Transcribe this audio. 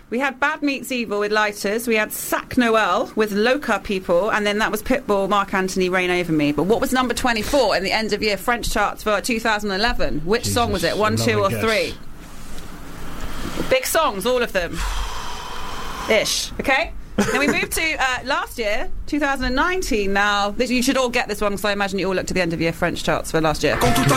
We had Bad Meets Evil with Lighters. We had Sac Noel with Loca People. And then that was Pitbull, Mark Anthony, Reign Over Me. But what was number 24 in the end of year French charts for 2011? Which song was it? 1, 2 or 3? Big songs, all of them. Ish. Okay? Then we moved to last year, 2019 now. You should all get this one because I imagine you all looked at the end of year French charts for last year.